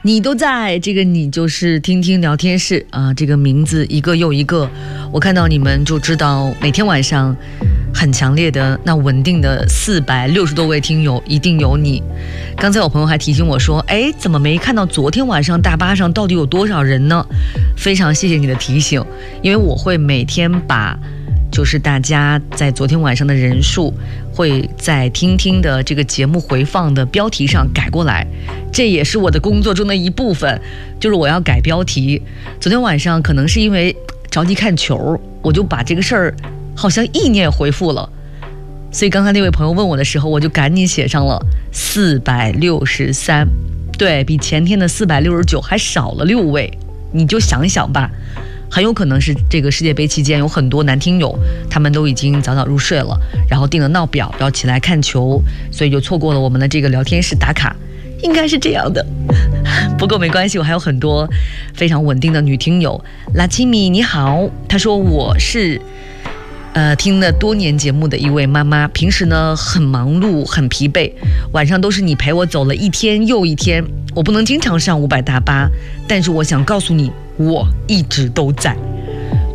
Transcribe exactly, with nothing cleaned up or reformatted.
你都在，这个你就是听听聊天室啊、呃，这个名字一个又一个，我看到你们就知道每天晚上很强烈的那稳定的四百六十多位听友一定有你。刚才有朋友还提醒我说，哎，怎么没看到昨天晚上大巴上到底有多少人呢？非常谢谢你的提醒，因为我会每天把就是大家在昨天晚上的人数会在听听的这个节目回放的标题上改过来，这也是我的工作中的一部分，就是我要改标题。昨天晚上可能是因为着急看球，我就把这个事儿好像意念回复了，所以刚才那位朋友问我的时候，我就赶紧写上了四百六十三，对，比前天的四百六十九还少了六位，你就想想吧。很有可能是这个世界杯期间有很多男听友，他们都已经早早入睡了，然后订了闹表，然后起来看球，所以就错过了我们的这个聊天室打卡，应该是这样的。不过没关系，我还有很多非常稳定的女听友。拉奇米你好，她说我是呃听了多年节目的一位妈妈，平时呢很忙碌很疲惫，晚上都是你陪我走了一天又一天，我不能经常上五百大巴，但是我想告诉你，我一直都在。